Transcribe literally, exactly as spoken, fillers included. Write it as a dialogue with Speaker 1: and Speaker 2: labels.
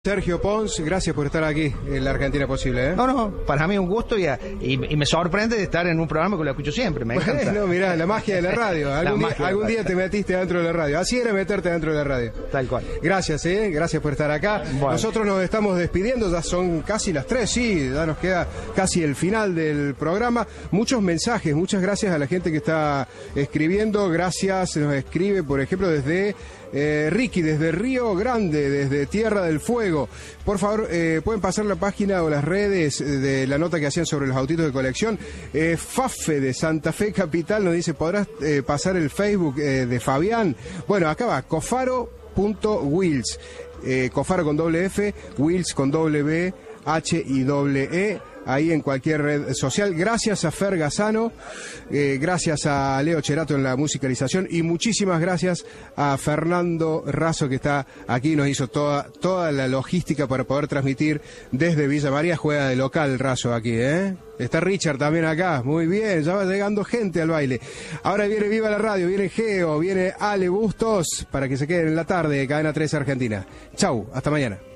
Speaker 1: Sergio Pons, gracias por estar aquí en La Argentina Posible, ¿eh?
Speaker 2: No, no, para mí es un gusto y, y, y me sorprende de estar en un programa que lo escucho siempre, me encanta.
Speaker 1: Bueno, mirá, la magia de la radio. Algún, la día, algún día te metiste dentro de la radio. Así era meterte dentro de la radio.
Speaker 2: Tal cual.
Speaker 1: Gracias, ¿eh? Gracias por estar acá. Bueno. Nosotros nos estamos despidiendo, ya son casi las tres, sí, ya nos queda casi el final del programa. Muchos mensajes, muchas gracias a la gente que está escribiendo. Gracias, nos escribe, por ejemplo, desde... Eh, Ricky, desde Río Grande, desde Tierra del Fuego. Por favor, eh, pueden pasar la página o las redes de la nota que hacían sobre los autitos de colección. eh, Fafe de Santa Fe Capital nos dice, ¿podrás eh, pasar el Facebook eh, de Fabián? Bueno, acá va, cofaro punto wheels, eh, Cofaro con doble F, Wheels con doble B, H y doble E, ahí en cualquier red social. Gracias a Fer Gazzano, eh, gracias a Leo Cherato en la musicalización y muchísimas gracias a Fernando Razo, que está aquí, nos hizo toda, toda la logística para poder transmitir desde Villa María. Juega de local Razo aquí, ¿eh? Está Richard también acá, muy bien, ya va llegando gente al baile. Ahora viene Viva la Radio, viene Geo, viene Ale Bustos, para que se queden en la tarde de Cadena tres Argentina. Chau, hasta mañana.